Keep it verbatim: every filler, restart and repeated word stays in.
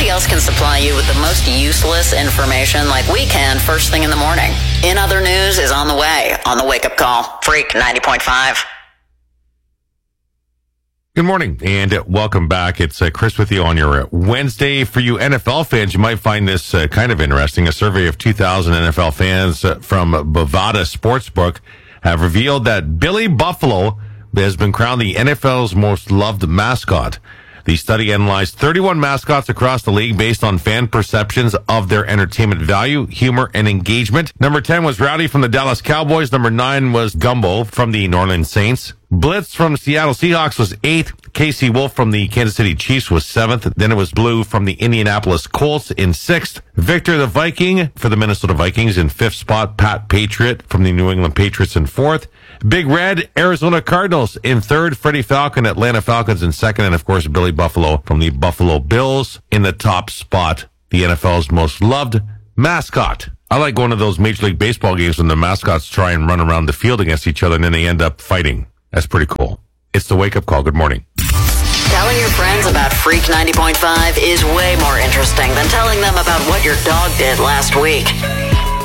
Nobody else can supply you with the most useless information like we can first thing in the morning. In Other News is on the way on the Wake Up Call. Freak ninety point five. Good morning and welcome back. It's uh, Chris with you on your Wednesday. For you N F L fans, you might find this uh, kind of interesting. A survey of two thousand N F L fans uh, from Bovada Sportsbook have revealed that Billy Buffalo has been crowned the N F L's most loved mascot. The study analyzed thirty-one mascots across the league based on fan perceptions of their entertainment value, humor, and engagement. Number ten was Rowdy from the Dallas Cowboys. Number nine was Gumbo from the New Orleans Saints. Blitz from the Seattle Seahawks was eighth. Casey Wolf from the Kansas City Chiefs was seventh. Then it was Blue from the Indianapolis Colts in sixth. Victor the Viking for the Minnesota Vikings in fifth spot. Pat Patriot from the New England Patriots in fourth. Big Red, Arizona Cardinals in third. Freddie Falcon, Atlanta Falcons in second. And, of course, Billy Buffalo from the Buffalo Bills in the top spot. The N F L's most loved mascot. I like going to those Major League Baseball games when the mascots try and run around the field against each other and then they end up fighting. That's pretty cool. It's the Wake Up Call. Good morning. Telling your friends about Freak ninety point five is way more interesting than telling them about what your dog did last week.